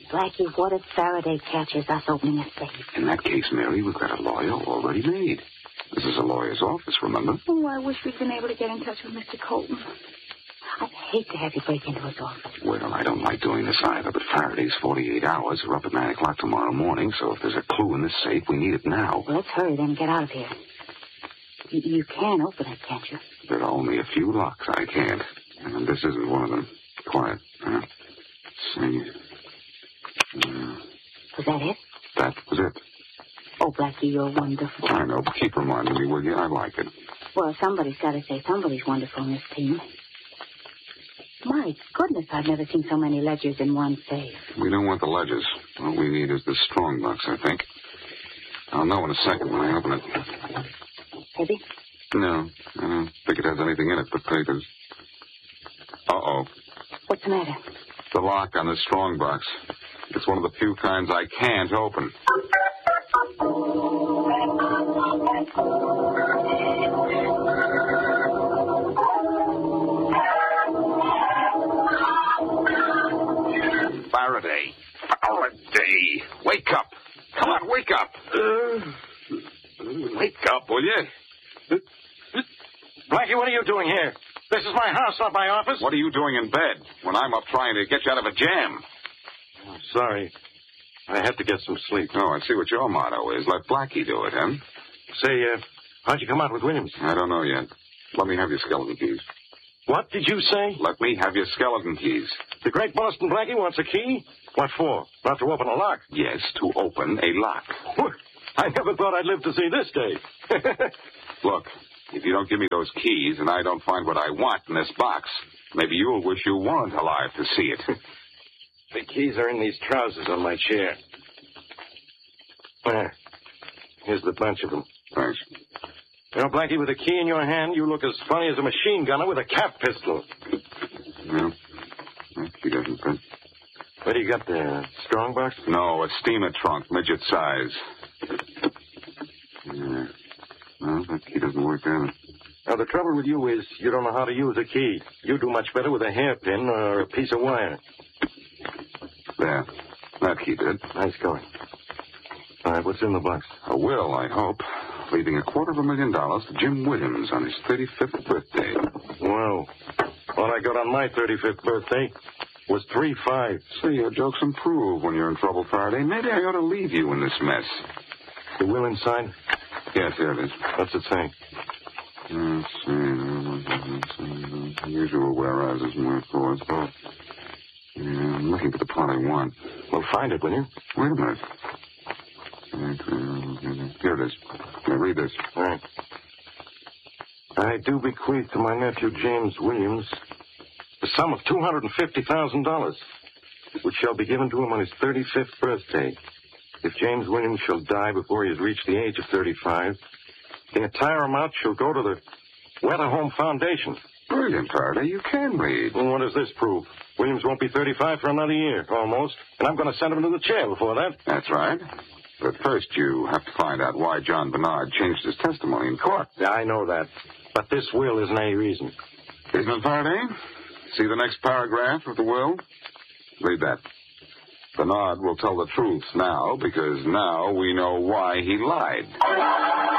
Blackie, what if Faraday catches us opening a safe? In that case, Mary, we've got a lawyer already made. This is a lawyer's office, remember? Oh, I wish we'd been able to get in touch with Mr. Colton. I'd hate to have you break into his office. Well, I don't like doing this either, but Faraday's 48 hours are up at 9 o'clock tomorrow morning, so if there's a clue in this safe, we need it now. Well, let's hurry then and get out of here. You can open it, can't you? There are only a few locks I can't, and this isn't one of them. Quiet. See. Was that it? That was it. Oh, Blackie, you're wonderful. I know, but keep reminding me, will you? I like it. Well, somebody's got to say somebody's wonderful in this team. My goodness, I've never seen so many ledgers in one safe. We don't want the ledgers. All we need is the strong box, I think. I'll know in a second when I open it. Heavy? No, I don't think it has anything in it but papers. Uh-oh. What's the matter? The lock on the strong box. It's one of the few kinds I can't open. Faraday. Faraday. Wake up. Come on, wake up. Wake up, will you? Blackie, what are you doing here? This is my house, not my office. What are you doing in bed when I'm up trying to get you out of a jam? Oh, sorry. I had to get some sleep. Oh, I see what your motto is. Let Blackie do it, huh? Say, how'd you come out with Williams? I don't know yet. Let me have your skeleton keys. What did you say? Let me have your skeleton keys. The great Boston Blackie wants a key? What for? Not to open a lock? Yes, to open a lock. I never thought I'd live to see this day. Look, if you don't give me those keys and I don't find what I want in this box, maybe you'll wish you weren't alive to see it. The keys are in these trousers on my chair. There. Here's the bunch of them. Thanks. You know, Blackie, with a key in your hand, you look as funny as a machine gunner with a cap pistol. No, he doesn't fit. What do you got there? Strong box? No, a steamer trunk, midget size. Yeah. Well, that key doesn't work either. Now, the trouble with you is you don't know how to use a key. You do much better with a hairpin or a piece of wire. There. That key did. Nice going. All right, what's in the box? A will, I hope, leaving $250,000 to Jim Williams on his 35th birthday. Well, all I got on my 35th birthday was 3-5. So your jokes improve when you're in trouble, Faraday. Maybe I ought to leave you in this mess. The will inside? Yes, here it is. What's it say? Let's see. Usual whereases and wherefores. Oh. Yeah, I'm looking for the part I want. Well, find it, will you? Wait a minute. Here it is. Now read this. All right. I do bequeath to my nephew, James Williams, the sum of $250,000, which shall be given to him on his 35th birthday. If James Williams shall die before he has reached the age of 35, the entire amount shall go to the Weather Home Foundation. Brilliant, Faraday. You can read. Well, what does this prove? Williams won't be 35 for another year, almost, and I'm going to send him to the chair before that. That's right. But first, you have to find out why John Bernard changed his testimony in court. Yeah, I know that. But this will isn't any reason. Isn't it, Faraday? See the next paragraph of the will? Read that. Bernard will tell the truth now, because now we know why he lied.